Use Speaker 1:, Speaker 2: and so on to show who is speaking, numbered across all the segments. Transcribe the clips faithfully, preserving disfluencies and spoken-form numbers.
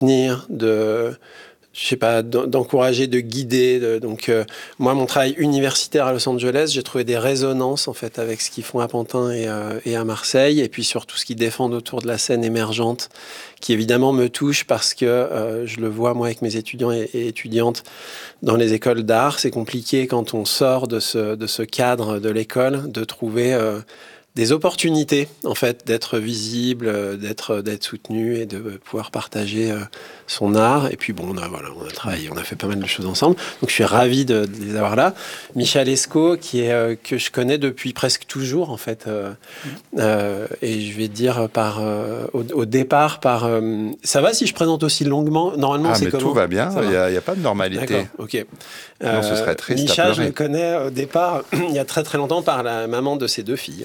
Speaker 1: soutenir, de... je sais pas, d'encourager, de guider. De, donc, euh, moi, mon travail universitaire à Los Angeles, j'ai trouvé des résonances, en fait, avec ce qu'ils font à Pantin et, euh, et à Marseille, et puis surtout ce qu'ils défendent autour de la scène émergente, qui évidemment me touche parce que euh, je le vois, moi, avec mes étudiants et, et étudiantes dans les écoles d'art. C'est compliqué quand on sort de ce, de ce cadre de l'école, de trouver... Euh, des opportunités, en fait, d'être visible, d'être, d'être soutenu et de pouvoir partager euh, son art. Et puis, bon, on a, voilà, on a travaillé, on a fait pas mal de choses ensemble. Donc, je suis ravi de, de les avoir là. Michel Esco, qui est, euh, que je connais depuis presque toujours, en fait. Euh, euh, et je vais dire, par, euh, au, au départ, par... Euh, ça va si je présente aussi longuement? Normalement,
Speaker 2: ah,
Speaker 1: c'est
Speaker 2: mais
Speaker 1: comment?
Speaker 2: Tout va bien, il n'y a, a pas de normalité.
Speaker 1: D'accord, ok.
Speaker 2: Non, ce serait triste
Speaker 1: Micha,
Speaker 2: à pleurer.
Speaker 1: je le connais au départ, il y a très très longtemps, par la maman de ses deux filles,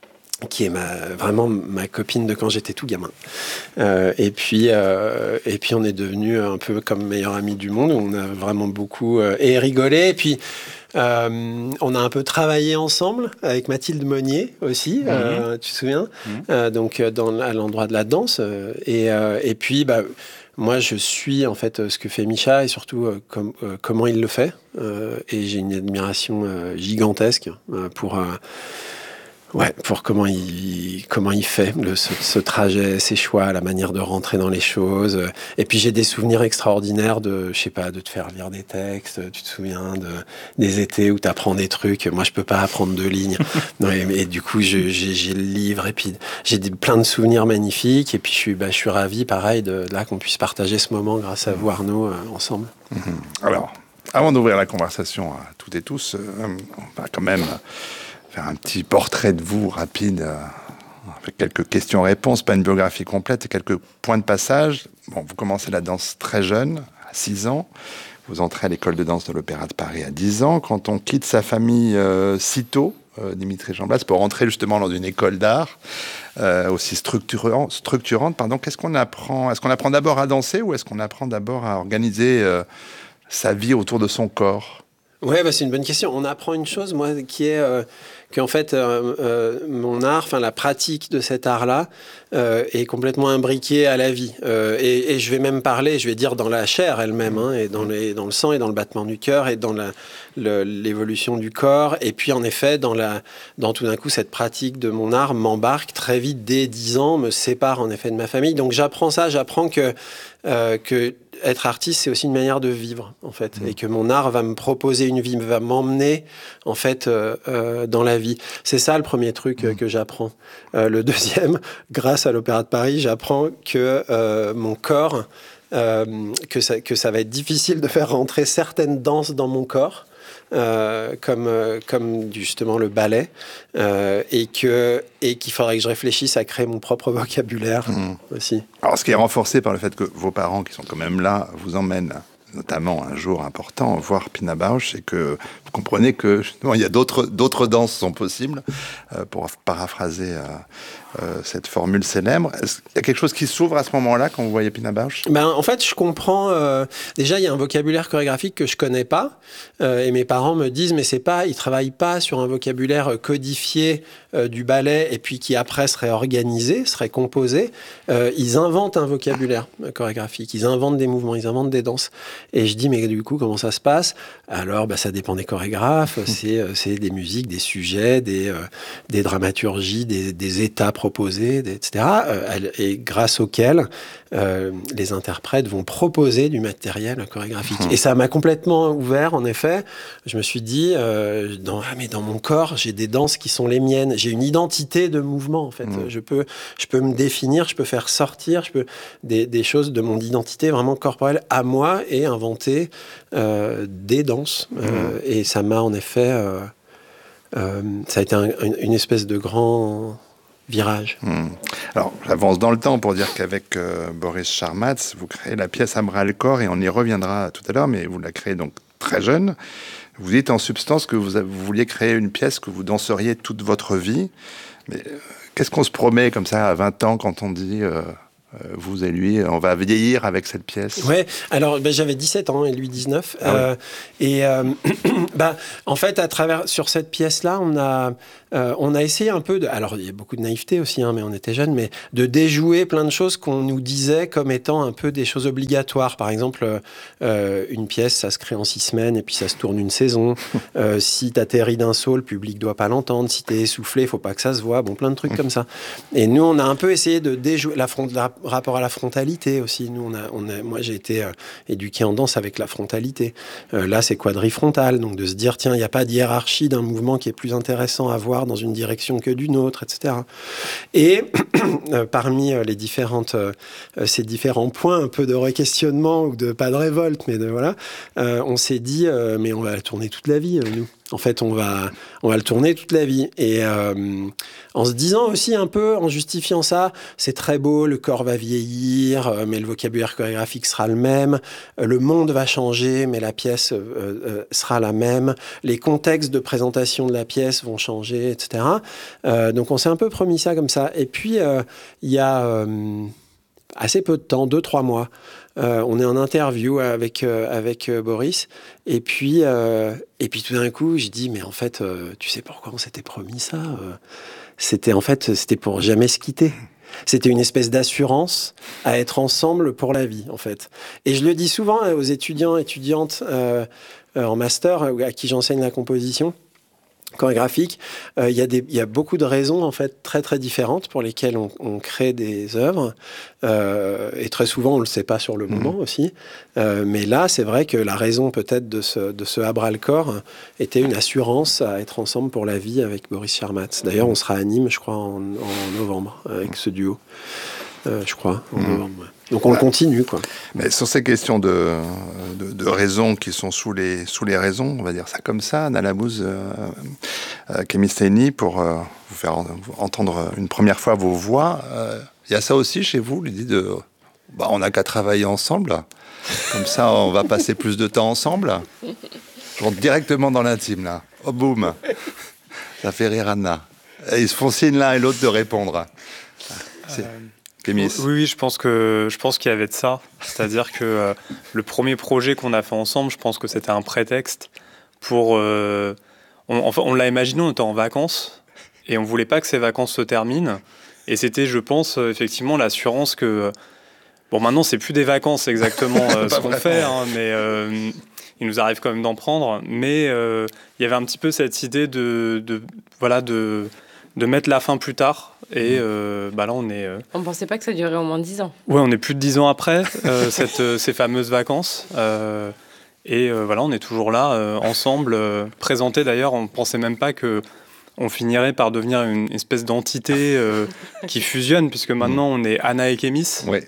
Speaker 1: qui est ma, vraiment ma copine de quand j'étais tout gamin. Euh, et, puis, euh, et puis, on est devenus un peu comme meilleurs amis du monde. On a vraiment beaucoup euh, et rigolé. Et puis, euh, on a un peu travaillé ensemble avec Mathilde Monnier aussi, mmh. euh, tu te souviens mmh. euh, Donc, dans, à l'endroit de la danse. Euh, et, euh, et puis, bah, moi, je suis en fait ce que fait Micha et surtout euh, com- euh, comment il le fait. Euh, et j'ai une admiration euh, gigantesque euh, pour... Euh, Ouais, pour comment il, comment il fait le, ce, ce trajet, ses choix, la manière de rentrer dans les choses. Et puis j'ai des souvenirs extraordinaires de, je sais pas, de te faire lire des textes. Tu te souviens de, des étés où tu apprends des trucs. Moi, je peux pas apprendre deux lignes. Non, et, et du coup, je, j'ai, j'ai le livre et puis j'ai des, plein de souvenirs magnifiques. Et puis je suis, bah, je suis ravi, pareil, de, de là qu'on puisse partager ce moment grâce à vous, Arnaud, euh, ensemble.
Speaker 2: Mmh. Alors, avant d'ouvrir la conversation à toutes et tous, euh, on va quand même faire un petit portrait de vous rapide, euh, avec quelques questions-réponses, pas une biographie complète, et quelques points de passage. Bon, vous commencez la danse très jeune, à six ans. Vous entrez à l'école de danse de l'Opéra de Paris à dix ans. Quand on quitte sa famille euh, si tôt, euh, Dimitri Jean Blas, pour rentrer justement dans une école d'art euh, aussi structurante, structurante pardon, qu'est-ce qu'on apprend? Est-ce qu'on apprend d'abord à danser ou est-ce qu'on apprend d'abord à organiser euh, sa vie autour de son corps?
Speaker 1: Ouais, bah c'est une bonne question. On apprend une chose, moi, qui est euh, qu'en fait, euh, euh, mon art, enfin la pratique de cet art-là, euh, est complètement imbriquée à la vie. Euh, et, et je vais même parler, je vais dire dans la chair elle-même, hein, et dans, les, dans le sang, et dans le battement du cœur, et dans la, le, l'évolution du corps. Et puis, en effet, dans, la, dans tout d'un coup, cette pratique de mon art m'embarque très vite, dès dix ans, me sépare en effet de ma famille. Donc, j'apprends ça, j'apprends que... Euh, que être artiste, c'est aussi une manière de vivre, en fait, mmh. et que mon art va me proposer une vie, va m'emmener, en fait, euh, euh, dans la vie. C'est ça le premier truc euh, mmh. que j'apprends. Euh, le deuxième, grâce à l'Opéra de Paris, j'apprends que euh, mon corps, euh, que, ça, que ça va être difficile de faire rentrer certaines danses dans mon corps, Euh, comme, euh, comme justement le ballet, euh, et, que, et qu'il faudrait que je réfléchisse à créer mon propre vocabulaire mmh. aussi.
Speaker 2: Alors, ce qui est renforcé par le fait que vos parents, qui sont quand même là, vous emmènent notamment un jour important voir Pina Bausch, et que vous comprenez que justement, il y a d'autres, d'autres danses sont possibles, euh, pour paraphraser euh, euh, cette formule célèbre. Est-ce qu'il y a quelque chose qui s'ouvre à ce moment-là quand vous voyez Pina Bausch?
Speaker 1: Ben, en fait, je comprends... Euh, déjà, il y a un vocabulaire chorégraphique que je connais pas, euh, et mes parents me disent, mais c'est pas, ils travaillent pas sur un vocabulaire codifié euh, du ballet, et puis qui après serait organisé, serait composé. Euh, ils inventent un vocabulaire chorégraphique, ils inventent des mouvements, ils inventent des danses. Et je dis, mais du coup, comment ça se passe? Alors, bah, ça dépend des chorégraphes, c'est, euh, c'est des musiques, des sujets, des, euh, des dramaturgies, des, des états proposés, des, et cetera. Euh, et grâce auxquels euh, les interprètes vont proposer du matériel chorégraphique. Mmh. Et ça m'a complètement ouvert, en effet. Je me suis dit, euh, dans, ah, mais dans mon corps, j'ai des danses qui sont les miennes. J'ai une identité de mouvement, en fait. Mmh. Je peux, je peux me définir, je peux faire sortir je peux, des, des choses de mon identité vraiment corporelle à moi et inventer euh, des danses. Mmh. Euh, et ça m'a, en effet... Euh, euh, ça a été un, une, une espèce de grand... virage.
Speaker 2: Mmh. Alors, j'avance dans le temps pour dire qu'avec euh, Boris Charmatz, vous créez la pièce à bras le corps, et on y reviendra tout à l'heure, mais vous la créez donc très jeune. Vous dites en substance que vous, vous vouliez créer une pièce que vous danseriez toute votre vie. Mais euh, qu'est-ce qu'on se promet comme ça à vingt ans quand on dit euh, vous et lui, on va vieillir avec cette pièce.
Speaker 1: Ouais, alors ben, j'avais dix-sept ans et lui dix-neuf. Ah euh, oui. Et euh, bah, en fait, à travers, sur cette pièce-là, on a, euh, on a essayé un peu de. Alors, il y a beaucoup de naïveté aussi, hein, mais on était jeunes, mais de déjouer plein de choses qu'on nous disait comme étant un peu des choses obligatoires. Par exemple, euh, une pièce, ça se crée en six semaines et puis ça se tourne une saison. euh, si t'atterris d'un saut, le public doit pas l'entendre. Si t'es essoufflé, faut pas que ça se voit. Bon, plein de trucs comme ça. Et nous, on a un peu essayé de déjouer la, front, la rapport à la frontalité aussi. Nous, on a, on a, moi, j'ai été euh, éduqué en danse avec la frontalité. Euh, là, c'est quadrifrontal, donc de se dire, tiens, il n'y a pas de hiérarchie d'un mouvement qui est plus intéressant à voir dans une direction que d'une autre, et cetera. Et euh, parmi euh, les différentes, euh, ces différents points, un peu de re-questionnement ou de pas de révolte, mais de voilà, euh, on s'est dit, euh, mais on va la tourner toute la vie, euh, nous. En fait, on va, on va le tourner toute la vie. Et euh, en se disant aussi un peu, en justifiant ça, c'est très beau, le corps va vieillir, euh, mais le vocabulaire chorégraphique sera le même. Euh, le monde va changer, mais la pièce euh, euh, sera la même. Les contextes de présentation de la pièce vont changer, et cetera. Euh, donc, on s'est un peu promis ça comme ça. Et puis, il euh, y a euh, assez peu de temps, deux, trois mois, Euh, on est en interview avec, euh, avec euh, Boris. Et puis, euh, et puis tout d'un coup, je dis, mais en fait, euh, tu sais pourquoi on s'était promis ça euh, C'était en fait, c'était pour jamais se quitter. C'était une espèce d'assurance à être ensemble pour la vie, en fait. Et je le dis souvent aux étudiants, étudiantes euh, euh, en master, à qui j'enseigne la composition chorégraphique. Il euh, y, y a beaucoup de raisons en fait très très différentes pour lesquelles on, on crée des œuvres euh, et très souvent on le sait pas sur le moment mmh. aussi. Euh, mais là c'est vrai que la raison peut-être de ce, de ce à bras le corps était une assurance à être ensemble pour la vie avec Boris Charmatz. D'ailleurs on sera à Nîmes je crois en, en novembre avec ce duo. Euh, je crois en mmh. novembre. Ouais. Donc on ouais. le continue, quoi.
Speaker 2: Mais sur ces questions de, de, de raisons qui sont sous les, sous les raisons, on va dire ça comme ça, Anna Labouze, euh, euh, Kémy Steyni, pour euh, vous faire en, entendre une première fois vos voix, il euh, y a ça aussi chez vous, l'idée de bah, on n'a qu'à travailler ensemble, comme ça on va passer plus de temps ensemble. Je rentre directement dans l'intime, là. Oh, boum. Ça fait rire Anna. Et ils se font signe l'un et l'autre de répondre. C'est... Euh...
Speaker 3: Oui, oui, je pense que je pense qu'il y avait de ça. C'est-à-dire que euh, le premier projet qu'on a fait ensemble, je pense que c'était un prétexte pour. Euh, on, enfin, on l'a imaginé, on était en vacances et on voulait pas que ces vacances se terminent. Et c'était, je pense, effectivement, l'assurance que. Bon, maintenant, c'est plus des vacances exactement euh, ce qu'on fait, hein, mais euh, il nous arrive quand même d'en prendre. Mais euh, il y avait un petit peu cette idée de, de voilà de de mettre la fin plus tard. Et euh, bah là, on est... Euh...
Speaker 4: On pensait pas que ça durait au moins dix ans.
Speaker 3: Ouais, on est plus de dix ans après euh, cette, euh, ces fameuses vacances. Euh, et euh, voilà, on est toujours là, euh, ensemble, euh, présentés d'ailleurs. On ne pensait même pas qu'on finirait par devenir une espèce d'entité euh, qui fusionne, puisque maintenant, on est Anna et Kémis.
Speaker 2: Oui.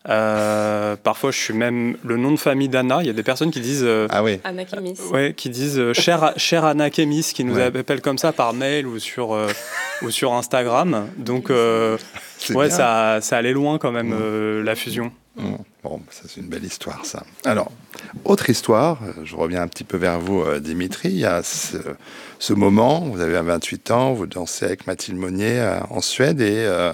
Speaker 3: Euh, parfois, je suis même le nom de famille d'Anna. Il y a des personnes qui disent euh,
Speaker 2: ah oui.
Speaker 4: Anna Kémis.
Speaker 3: Ouais, qui disent euh, cher, cher Anna Kémis, qui nous ouais. appellent comme ça par mail ou sur euh, ou sur Instagram. Donc euh, ouais, ça ça allait loin quand même mmh. euh, la fusion.
Speaker 2: Mmh. Bon, ça c'est une belle histoire ça. Alors autre histoire, je reviens un petit peu vers vous, euh, Dimitri. Il y a ce, ce moment, vous avez vingt-huit ans, vous dansez avec Mathilde Monnier euh, en Suède et euh,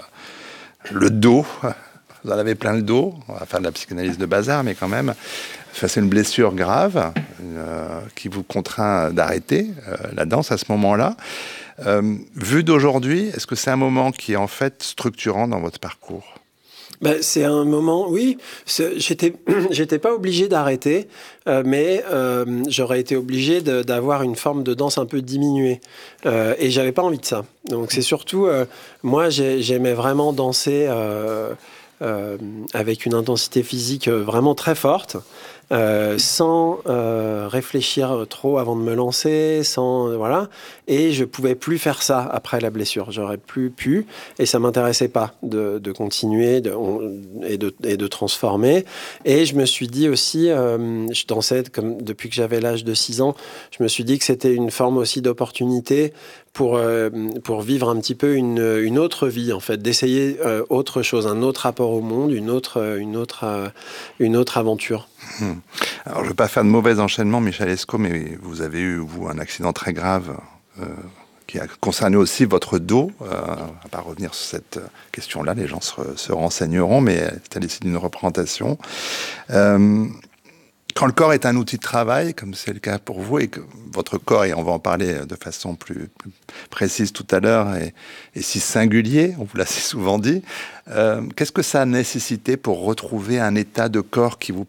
Speaker 2: le dos. Vous en avez plein le dos, on va faire de la psychanalyse de bazar, mais quand même, enfin, c'est une blessure grave euh, qui vous contraint d'arrêter euh, la danse à ce moment-là. Euh, vu d'aujourd'hui, est-ce que c'est un moment qui est en fait structurant dans votre parcours ?
Speaker 1: Ben, c'est un moment, oui, c'est, j'étais, j'étais pas obligé d'arrêter, euh, mais euh, j'aurais été obligé de, d'avoir une forme de danse un peu diminuée. Euh, et j'avais pas envie de ça. Donc c'est surtout, euh, moi j'ai, j'aimais vraiment danser... Euh, Euh, avec une intensité physique vraiment très forte, euh, sans euh, réfléchir trop avant de me lancer, sans euh, voilà. Et je pouvais plus faire ça après la blessure. J'aurais plus pu, et ça m'intéressait pas de, de continuer de, on, et, de, et de transformer. Et je me suis dit aussi, euh, je dansais comme depuis que j'avais l'âge de six ans. Je me suis dit que c'était une forme aussi d'opportunité pour, euh, pour vivre un petit peu une, une autre vie, en fait, d'essayer euh, autre chose, un autre rapport au monde, une autre, une autre, euh, une autre aventure.
Speaker 2: Mmh. Alors, je ne veux pas faire de mauvais enchaînements, Michel Escaut, mais vous avez eu, vous, un accident très grave euh, qui a concerné aussi votre dos. Euh, on ne va pas revenir sur cette question-là, les gens se, se renseigneront, mais c'était l'issue d'une représentation. Euh, quand le corps est un outil de travail, comme c'est le cas pour vous, et que votre corps, et on va en parler de façon plus, plus précise tout à l'heure, est, est si singulier, on vous l'a si souvent dit, euh, qu'est-ce que ça a nécessité pour retrouver un état de corps qui vous